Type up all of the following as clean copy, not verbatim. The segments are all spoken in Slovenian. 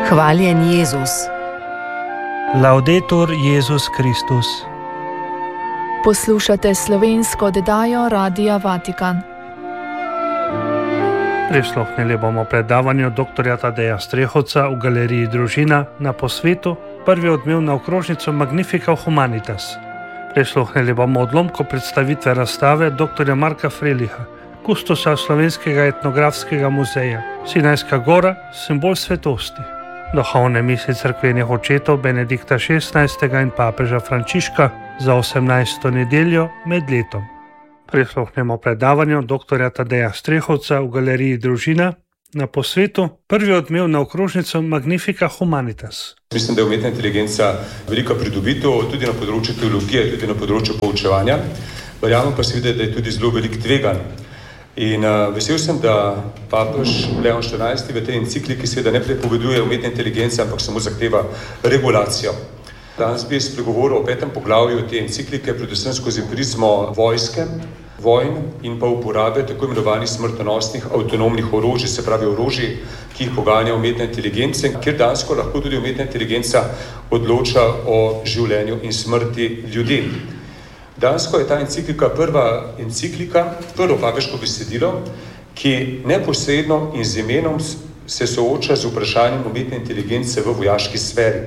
Hvaljen Jezus. Laudetur Jezus Kristus. Poslušate slovensko oddajo Radia Vatikan. Prisluhnili bomo predavanju dr. Tadeja Strehovca v galeriji Družina na posvetu prvi odmev na okrožnico Magnifica Humanitas. Prisluhnili bomo odlomku predstavitve razstave dr. Marka Freliha, kustosa Slovenskega etnografskega muzeja, Sinajska gora, simbol svetosti. Duhovne misli cerkvenih očetov Benedikta XVI. In papeža Frančiška za 18. nedeljo med letom. Prisluhnemo predavanju dr. Tadeja Strehovca v galeriji Družina na posvetu prvi odmev na okrožnico Magnifica Humanitas. Mislim, da je umetna inteligenca velika pridobitev tudi na področju teologije, tudi na področju poučevanja. Verjamem pa seveda, da je tudi zelo velik tvegan. In vesel sem, da papež Leon XIV. V tej encikliki seveda ne prepoveduje umetne inteligence, ampak samo zahteva regulacijo. Danes bi spregovoril o 5. poglavju te enciklike, predvsem skozi prizmo vojske, vojn in pa uporabe tako imenovanih smrtonosnih avtonomnih orožij, se pravi orožij, ki jih poganja umetna inteligenca, kjer dansko lahko tudi umetna inteligenca odloča o življenju in smrti ljudi. Dansko je ta enciklika prvo papeško besedilo, ki neposredno in z imenom se sooča z vprašanjem umetne inteligence v vojaški sferi.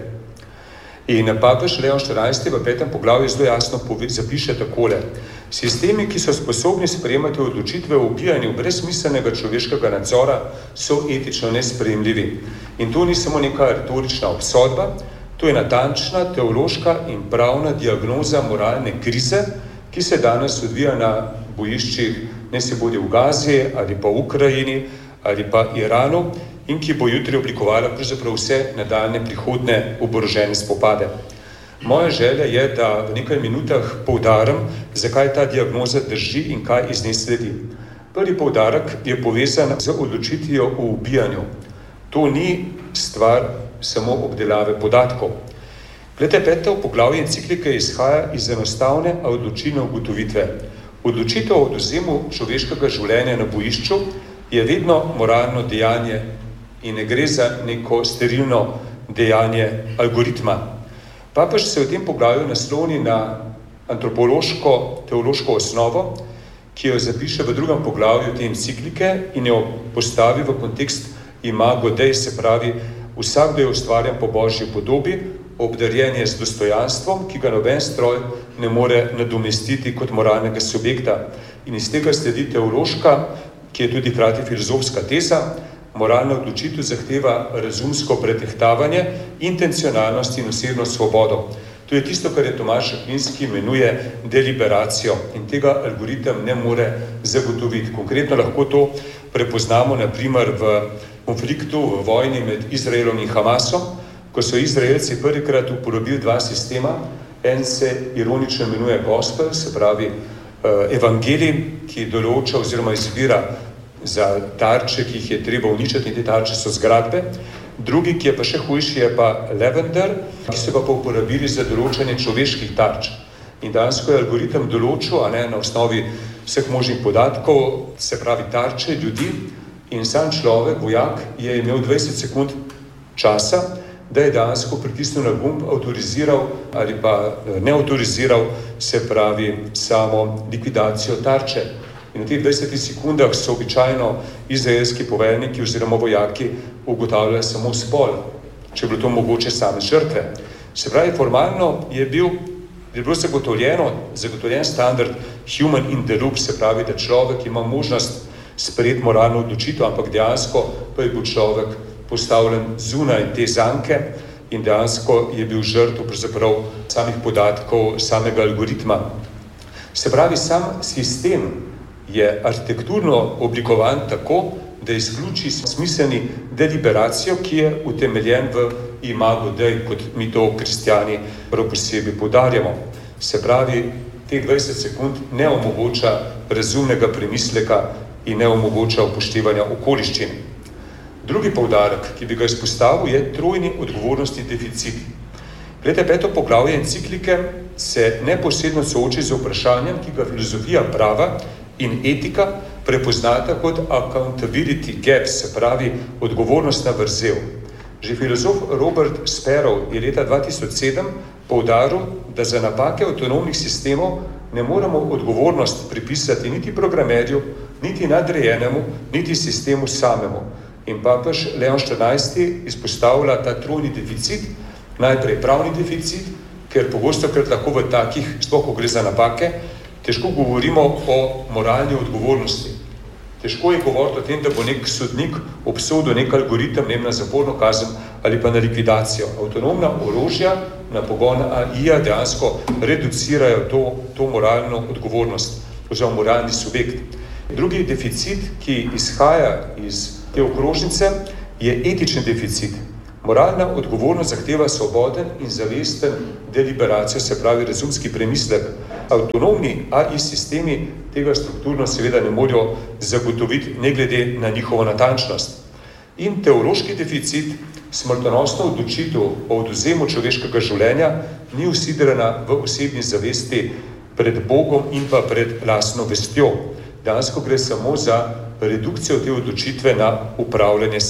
In papež Leon XIV. V 5. poglavju zelo jasno zapiše takole: sistemi, ki so sposobni sprejemati odločitve o ubijanju brezsmiselnega človeškega nadzora, so etično nesprejemljivi. In to ni samo neka retorična obsodba, to je natančna teološka in pravna diagnoza moralne krize, ki se danes odvija na bojiščih, ne se bodi v Gazi ali pa v Ukrajini ali pa Iranu, in ki bo jutri oblikovala pravzaprav vse nadaljne prihodne oborožene spopade. Moja želja je, da v nekaj minutah poudarim, zakaj ta diagnoza drži in kaj iz nje sledi. Prvi poudarek je povezan z odločitvijo o ubijanju. To ni stvar samo obdelave podatkov. Glede 5. poglavje enciklike izhaja iz enostavne, a odločilne ugotovitve. Odločitev o odvzemu človeškega življenja na bojišču je vedno moralno dejanje in ne gre za neko sterilno dejanje algoritma. Papež se v tem poglavju nasloni na antropološko-teološko osnovo, ki jo zapiše v 2. poglavju te enciklike in jo postavi v kontekst imago Dei, se pravi, vsakdo je ustvarjen po Božji podobi, obdarjen je z dostojanstvom, ki ga noben stroj ne more nadomestiti kot moralnega subjekta. In iz tega sledi teološka, ki je tudi hkrati filozofska teza, moralna odločitev zahteva razumsko pretehtavanje, intencionalnost in osebno svobodo. To je tisto, kar je Tomaž Akvinski imenuje deliberacijo, in tega algoritem ne more zagotoviti. Konkretno lahko to prepoznamo na primer v konfliktu, v vojni med Izraelom in Hamasom, ko so Izraelci prvikrat uporabili dva sistema. En se ironično imenuje gospel, se pravi evangelij, ki določa oziroma izbira za tarče, ki jih je treba uničiti, in te tarče so zgradbe. Drugi, ki je pa še hujši, je pa lavender, ki so ga pa uporabili za določanje človeških tarč. In dansko je algoritem določil, na osnovi vseh možnih podatkov, se pravi tarče ljudi, in sam človek, vojak, je imel 20 sekund časa, da je dansko pritisnil na gumb, avtoriziral ali pa ne avtoriziral, se pravi, samo likvidacijo tarče. In v teh 20 sekundah so običajno izraelski poveljniki oziroma vojaki ugotavljali samo spol, če je bilo to mogoče same žrtve. Se pravi, formalno je bilo zagotovljen standard human in the loop, se pravi, da človek ima možnost sprejeti moralno odločitev, ampak dejansko pa je bil človek postavljen zunaj te zanke in dejansko je bil žrtev pravzaprav samih podatkov, samega algoritma. Se pravi, sam sistem je arhitekturno oblikovan tako, da izključi smiselni deliberacijo, ki je utemeljen v imago Dei, kot mi to kristjani prav posebej poudarjamo. Se pravi, teh 20 sekund ne omogoča razumnega premisleka in ne omogoča upoštevanja okoliščin. Drugi poudarek, ki bi ga izpostavil, je trojni odgovornosti deficit. Glede 5. poglavje enciklike se neposredno sooči z vprašanjem, ki ga filozofija prava in etika prepoznata kot accountability gap, se pravi odgovornostna vrzel. Že filozof Robert Sparrow je leta 2007 poudaril, da za napake avtonomnih sistemov ne moremo odgovornost pripisati niti programerju, niti nadrejenemu, niti sistemu samemu. In papež Leon XIV izpostavlja ta trojni deficit, najprej pravni deficit, ker pogostokrat lahko v takih, sploh ko gre za napake, težko govorimo o moralni odgovornosti. Težko je govoriti o tem, da bo nek sodnik obsodil nek algoritem, na zaporno kazen ali pa na likvidacijo. Avtonomna orožja na pogon AI-ja dejansko reducirajo to moralno odgovornost, oziroma moralni subjekt. Drugi deficit, ki izhaja iz te okrožnice, je etični deficit. Moralna odgovornost zahteva svoboden in zavesten deliberacijo, se pravi razumski premislek. Avtonomni AI sistemi tega strukturno seveda ne morejo zagotoviti, ne glede na njihovo natančnost. In teološki deficit, smrtonosna odločitev o odvzemu človeškega življenja ni usidrana v osebni zavesti pred Bogom in pa pred lastno vestjo. Dejansko gre samo za redukcijo te odločitve na upravljanje